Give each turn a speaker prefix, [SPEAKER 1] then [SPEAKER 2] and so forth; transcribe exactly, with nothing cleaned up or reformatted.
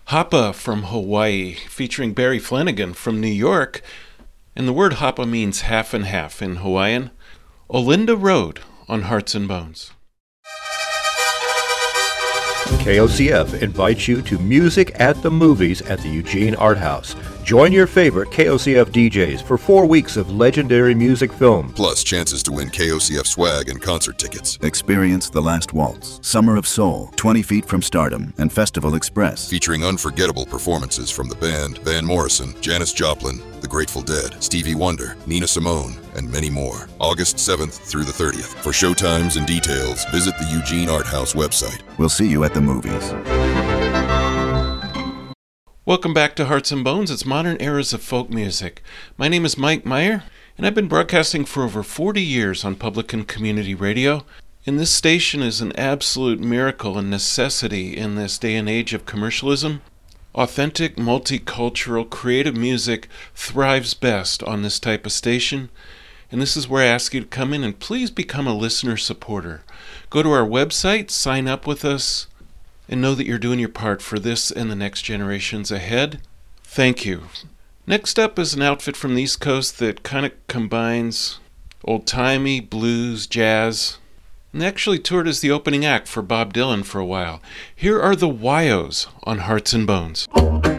[SPEAKER 1] Hapa from Hawaii, featuring Barry Flanagan from New York. And the word hapa means half and half in Hawaiian. Olinda Road on Hearts and Bones.
[SPEAKER 2] K O C F invites you to Music at the Movies at the Eugene Art House. Join your favorite K O C F D Js for four weeks of legendary music film.
[SPEAKER 3] Plus chances to win K O C F swag and concert tickets.
[SPEAKER 4] Experience The Last Waltz, Summer of Soul, twenty Feet from Stardom, and Festival Express.
[SPEAKER 3] Featuring unforgettable performances from the band, Van Morrison, Janis Joplin, The Grateful Dead, Stevie Wonder, Nina Simone, and many more. August seventh through the thirtieth. For showtimes and details, visit the Eugene Art House website.
[SPEAKER 4] We'll see you at the movies.
[SPEAKER 1] Welcome back to Hearts and Bones. It's Modern Eras of Folk Music. My name is Mike Meyer, and I've been broadcasting for over forty years on public and community radio. And this station is an absolute miracle and necessity in this day and age of commercialism. Authentic, multicultural, creative music thrives best on this type of station. And this is where I ask you to come in and please become a listener supporter. Go to our website, sign up with us, and know that you're doing your part for this and the next generations ahead. Thank you. Next up is an outfit from the East Coast that kind of combines old-timey, blues, jazz, and they actually toured as the opening act for Bob Dylan for a while. Here are the Wyos on Hearts and Bones.